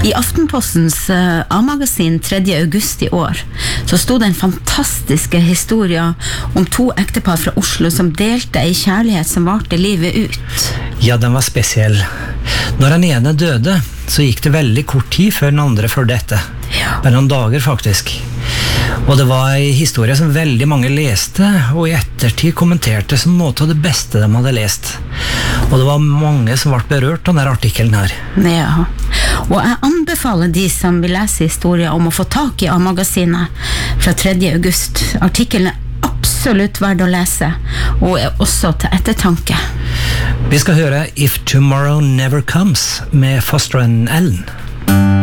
I Aftenpostens A-magasin 3. august I år så stod det en fantastiske historie om 2 ektepar fra Oslo som delte en kjærlighet som varte livet ut. Ja, den var spesiell. Når den ene døde, så gikk det veldig kort tid før den andre følte etter. Bare noen dager faktisk. Og det var en historie som veldig mange leste, og I ettertid kommenterte som noe av det beste de hadde lest. Og det var mange som ble berørt av denne artikkelen her. Ja, og jeg anbefaler de som vil lese historien om å få tak I A-magasinet fra 3. august. Artikkelen absolutt verdt å lese, og også til ettertanke. Vi skal høre If Tomorrow Never Comes med Foster and Ellen.